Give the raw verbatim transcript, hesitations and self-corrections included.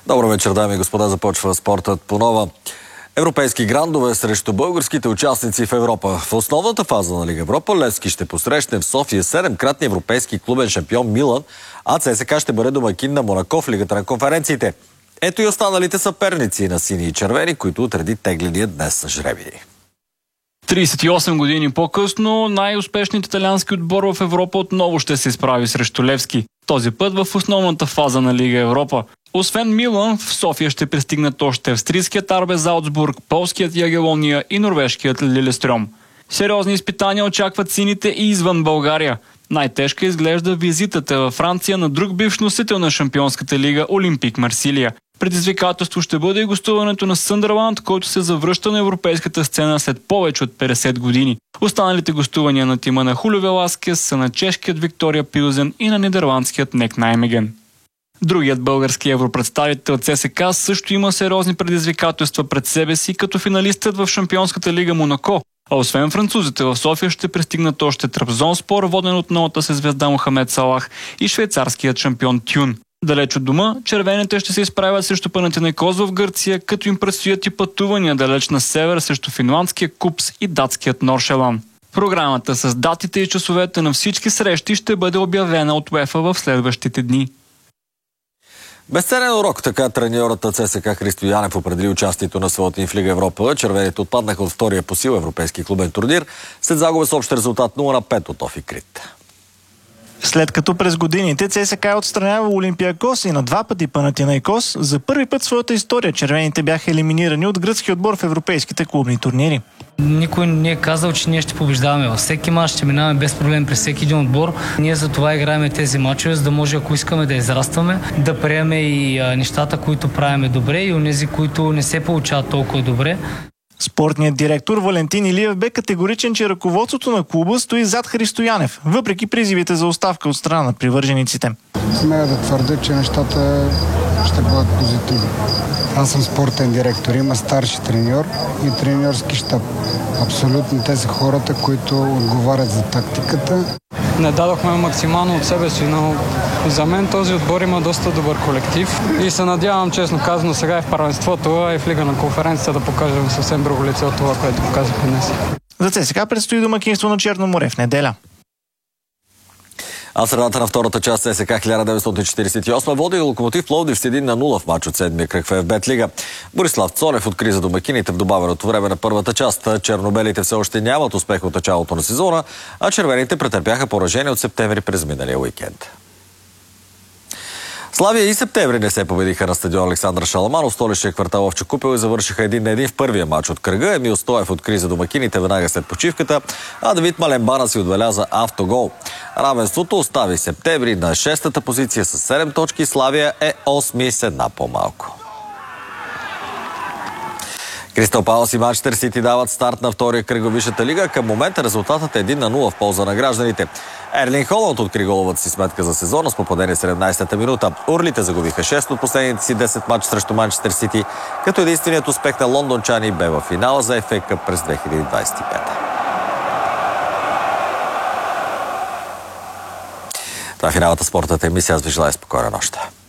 Добър вечер, дами и господа. Започва спортът по нова. Европейски грандове срещу българските участници в Европа. В основната фаза на Лига Европа Левски ще посрещне в София седемкратния европейски клубен шампион Милан, а ЦСКА ще бъде домакин на Монако в Лигата на конференциите. Ето и останалите съперници на сини и червени, които отреди тегления днес с жребии. тридесет и осем години по-късно най-успешният италиански отбор в Европа отново ще се изправи срещу Левски. Този път в основната фаза на Лига Европа. Освен Милан, в София ще пристигнат още австрийският ар бе Залцбург, полският Ягелония и норвежкият Лилестрьом. Сериозни изпитания очакват сините и извън България. Най-тежка изглежда визитата във Франция на друг бивш носител на Шампионската лига Олимпик Марсилия. Предизвикателство ще бъде и гостуването на Съндърланд, който се завръща на европейската сцена след повече от петдесет години. Останалите гостувания на тима на Хулио Веласкес са на чешкият Виктория Пилзен и на нидерландският Нек Наймеген. Другият български европредставител ЦСКА също има сериозни предизвикателства пред себе си, като финалистът в Шампионската лига Монако. А освен французите в София ще пристигнат още Трабзонспор, воден от новата се звезда Мохамед Салах, и швейцарският шампион Тюн. Далеч от дома, червените ще се изправят срещу Панатинайкос в Гърция, като им предстоят и пътувания далеч на север срещу финландския Купс и датският Норшелан. Програмата с датите и часовете на всички срещи ще бъде обявена от УЕФА в следващите дни. Безценен урок, така треньорът на ЦСКА Христо Янев определи участието на своята в Лига Европа. Червените отпаднаха от втория по сила европейски клубен турнир след загуба с общ резултат нула на пет от Офи Крит. След като през годините ЦСКА е отстранява Олимпиакос и на два пъти Панатинайкос, за първи път в своята история червените бяха елиминирани от гръцки отбор в европейските клубни турнири. Никой не е казал, че ние ще побеждаваме във всеки мач, ще минаваме без проблем през всеки един отбор. Ние за това играем тези мачове, за да може, ако искаме да израстваме, да приеме и а, нещата, които правиме добре, и онези, които не се получават толкова добре. Спортният директор Валентин Илиев бе категоричен, че ръководството на клуба стои зад Христо Янев, въпреки призивите за оставка от страна на привържениците. Смея да твърдя, че нещата ще бъдат позитивни. Аз съм спортен директор, има старши треньор и треньорски щаб. Абсолютно те са хората, които отговарят за тактиката. Не дадохме максимално от себе си, но за мен този отбор има доста добър колектив и се надявам, честно казано, сега и в първенството, а и в Лига на конференцията да покажем съвсем друго лице от това, което показахме днес. За ЦСКА предстои домакинство на Черно море в неделя. А в средата на втората част ЦСКА хиляда деветстотин четиридесет и осма води Локомотив Пловдив с един на нула в мач от седмия кръг в еф-бет лига. Борислав Цонев откри за домакините в добавеното време на първата част. Чернобелите все още нямат успех от началото на сезона, а червените претърпяха поражение от септември през миналия уикенд. Славия и Септември не се победиха на стадион Александър Шаламанов, столичния квартал Овча купел, и завършиха един на един в първия матч от кръга. Емил Стоев откри за домакините веднага след почивката, а Давид Маленбана си отбеляза автогол. Равенството остави Септември на шестата позиция с седем точки. Славия е осми с една по-малко. Кристал Палас и Манчестър Сити дават старт на втория кръг във Висшата лига. Към момента резултатът е един на нула в полза на гражданите. Ерлинг Холанд откри головата си сметка за сезона с попадение в седемнадесета минута. Орлите загубиха шест от последните си десет мача срещу Манчестър Сити, като единственият успех на лондончани бе в финала за еф ей къп през две хиляди двадесет и пета. Това е финалната спортната емисия. Аз ви желая спокойна нощ.